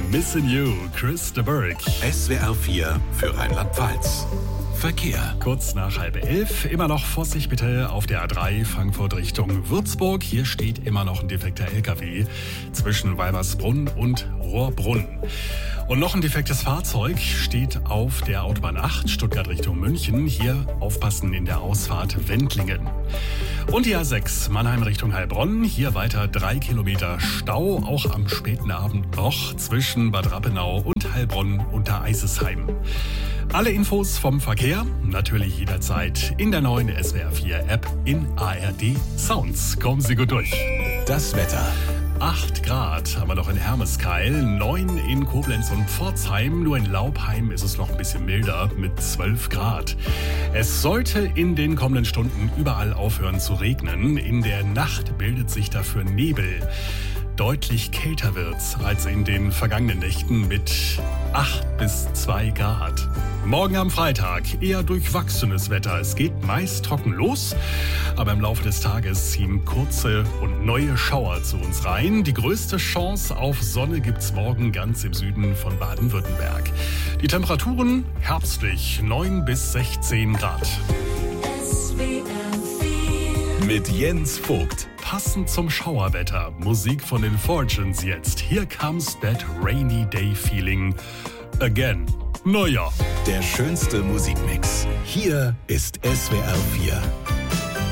Missing You, Chris de Burgh. SWR 4 für Rheinland-Pfalz. Verkehr. Kurz nach 10:30, immer noch Vorsicht bitte auf der A3 Frankfurt Richtung Würzburg. Hier steht immer noch ein defekter LKW zwischen Weimersbrunn und Rohrbrunn. Und noch ein defektes Fahrzeug steht auf der Autobahn 8 Stuttgart Richtung München. Hier aufpassen in der Ausfahrt Wendlingen. Und die A6 Mannheim Richtung Heilbronn. Hier weiter 3 Kilometer Stau, auch am späten Abend noch zwischen Bad Rappenau und Heilbronn unter Eisesheim. Alle Infos vom Verkehr natürlich jederzeit in der neuen SWR 4 App in ARD Sounds. Kommen Sie gut durch. Das Wetter. 8 Grad haben wir noch in Hermeskeil, 9 in Koblenz und Pforzheim. Nur in Laubheim ist es noch ein bisschen milder mit 12 Grad. Es sollte in den kommenden Stunden überall aufhören zu regnen. In der Nacht bildet sich dafür Nebel. Deutlich kälter wird's als in den vergangenen Nächten mit 8 bis 2 Grad. Morgen am Freitag eher durchwachsenes Wetter. Es geht meist trocken los, aber im Laufe des Tages ziehen kurze und neue Schauer zu uns rein. Die größte Chance auf Sonne gibt's morgen ganz im Süden von Baden-Württemberg. Die Temperaturen herbstlich 9 bis 16 Grad. Mit Jens Vogt. Passend zum Schauerwetter. Musik von den Fortunes jetzt. Here comes that rainy day feeling again. Neujahr. Der schönste Musikmix. Hier ist SWR 4.